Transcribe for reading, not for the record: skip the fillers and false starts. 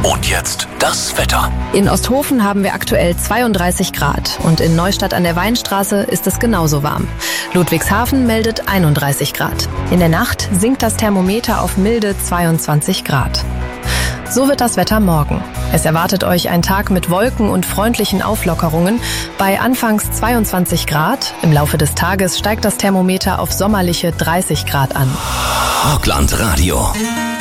Und jetzt das Wetter. In Osthofen haben wir aktuell 32 Grad und in Neustadt an der Weinstraße ist es genauso warm. Ludwigshafen meldet 31 Grad. In der Nacht sinkt das Thermometer auf milde 22 Grad. So wird das Wetter morgen. Es erwartet euch ein Tag mit Wolken und freundlichen Auflockerungen bei anfangs 22 Grad. Im Laufe des Tages steigt das Thermometer auf sommerliche 30 Grad an. Rockland Radio.